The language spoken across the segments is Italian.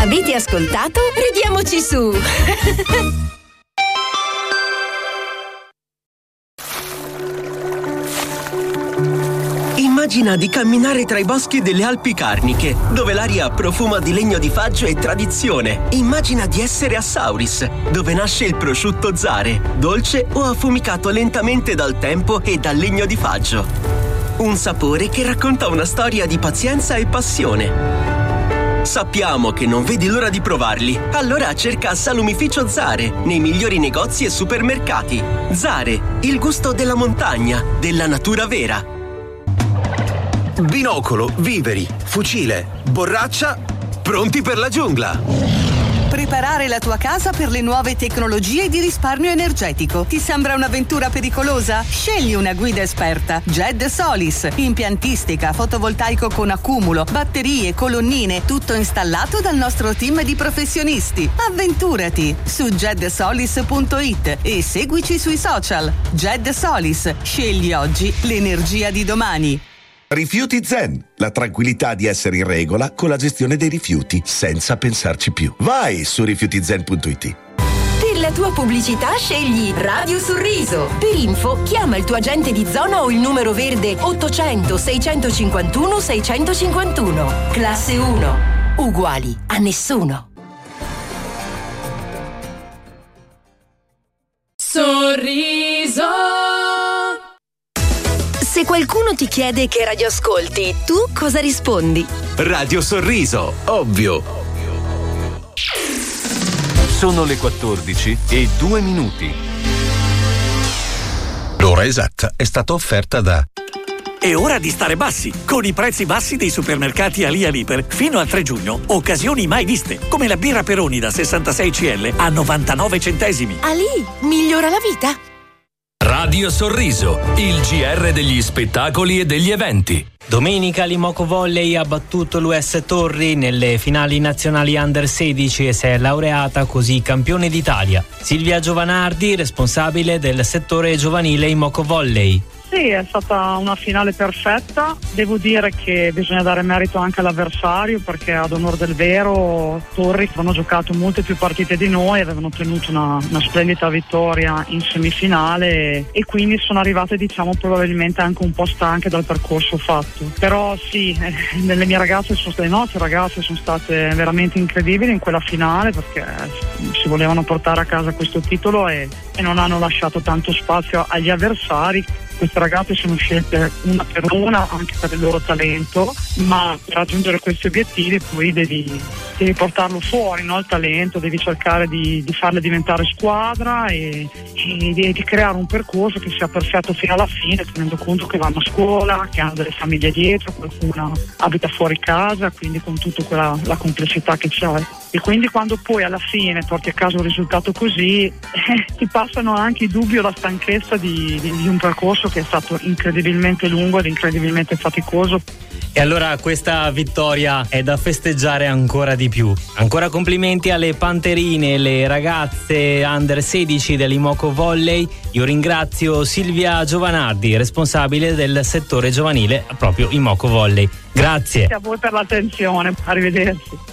Avete ascoltato? Ridiamoci su! Immagina di camminare tra i boschi delle Alpi Carniche, dove l'aria profuma di legno di faggio e tradizione. Immagina di essere a Sauris, dove nasce il prosciutto Zare, dolce o affumicato lentamente dal tempo e dal legno di faggio. Un sapore che racconta una storia di pazienza e passione. Sappiamo che non vedi l'ora di provarli, allora cerca Salumificio Zare nei migliori negozi e supermercati. Zare, il gusto della montagna, della natura vera. Binocolo, viveri, fucile, borraccia, pronti per la giungla. Preparare la tua casa per le nuove tecnologie di risparmio energetico. Ti sembra un'avventura pericolosa? Scegli una guida esperta. Ged Solis. Impiantistica, fotovoltaico con accumulo, batterie, colonnine, tutto installato dal nostro team di professionisti. Avventurati su gedsolis.it e seguici sui social. Ged Solis. Scegli oggi l'energia di domani. Rifiuti Zen, la tranquillità di essere in regola con la gestione dei rifiuti senza pensarci più. Vai su rifiutizen.it. Per la tua pubblicità scegli Radio Sorriso. Per info chiama il tuo agente di zona o il numero verde 800 651 651. Classe 1. Uguali a nessuno. Sorriso. Se qualcuno ti chiede che radio ascolti, tu cosa rispondi? Radio Sorriso, ovvio. Sono le 14:02. L'ora esatta è stata offerta da... È ora di stare bassi, con i prezzi bassi dei supermercati Ali Aliper. Fino al 3 giugno, occasioni mai viste, come la birra Peroni da 66 CL a 99 centesimi. Ali, migliora la vita. Radio Sorriso, il GR degli spettacoli e degli eventi. Domenica l'Imoco Volley ha battuto l'US Torri nelle finali nazionali Under 16 e si è laureata così campione d'Italia. Silvia Giovanardi, responsabile del settore giovanile Imoco Volley. Sì, è stata una finale perfetta. Devo dire che bisogna dare merito anche all'avversario, perché ad onor del vero Torri hanno giocato molte più partite di noi, avevano ottenuto una splendida vittoria in semifinale e quindi sono arrivate, diciamo, probabilmente anche un po' stanche dal percorso fatto. Però sì, le nostre ragazze sono state veramente incredibili in quella finale, perché si volevano portare a casa questo titolo e non hanno lasciato tanto spazio agli avversari. Queste ragazze sono scelte una per una anche per il loro talento, ma per raggiungere questi obiettivi poi devi portarlo fuori, no? Il talento, devi cercare di farle diventare squadra e di creare un percorso che sia perfetto fino alla fine, tenendo conto che vanno a scuola, che hanno delle famiglie dietro, qualcuno abita fuori casa, quindi con tutta la complessità che c'è. E quindi quando poi alla fine porti a casa un risultato così, ti passano anche i dubbi o la stanchezza di un percorso che è stato incredibilmente lungo ed incredibilmente faticoso. E allora questa vittoria è da festeggiare ancora di più. Ancora complimenti alle panterine, le ragazze Under 16 dell'Imoco Volley. Io ringrazio Silvia Giovanardi, responsabile del settore giovanile proprio Imoco Volley. Grazie. Grazie a voi per l'attenzione, arrivederci.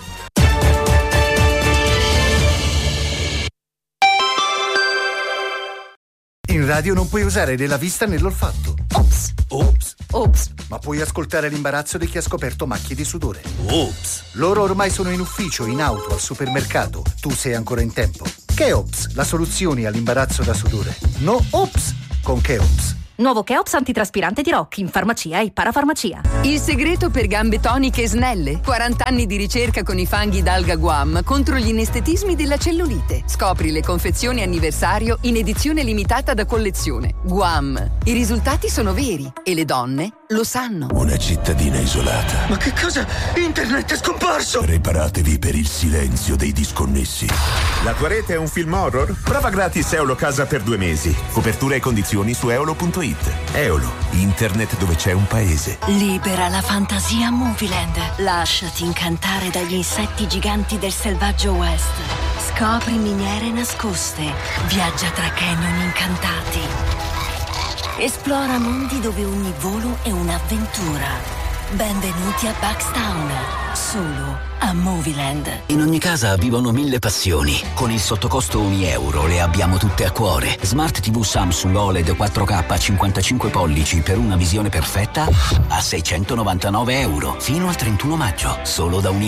In radio non puoi usare né la vista né l'olfatto. Ops. Ops. Ops. Ma puoi ascoltare l'imbarazzo di chi ha scoperto macchie di sudore. Ops. Loro ormai sono in ufficio, in auto, al supermercato. Tu sei ancora in tempo. Cheops, la soluzione all'imbarazzo da sudore. No Ops con Cheops. Nuovo Cheops antitraspirante di Rock in farmacia e parafarmacia. Il segreto per gambe toniche e snelle. 40 anni di ricerca con i fanghi d'alga Guam contro gli inestetismi della cellulite. Scopri le confezioni anniversario in edizione limitata da collezione. Guam. I risultati sono veri e le donne lo sanno. Una cittadina isolata. Ma che cosa? Internet è scomparso! Preparatevi per il silenzio dei disconnessi. La tua rete è un film horror? Prova gratis Eolo Casa per 2 mesi. Copertura e condizioni su eolo.it. Eolo, internet dove c'è un paese. Libera la fantasia Movieland. Lasciati incantare dagli insetti giganti del selvaggio West. Scopri miniere nascoste. Viaggia tra canyon incantati. Esplora mondi dove ogni volo è un'avventura. Benvenuti a Buckstown, solo a Movieland. In ogni casa vivono 1000 passioni. Con il sottocosto €1 le abbiamo tutte a cuore. Smart TV Samsung OLED 4K 55 pollici per una visione perfetta a €699 fino al 31 maggio. Solo da €1.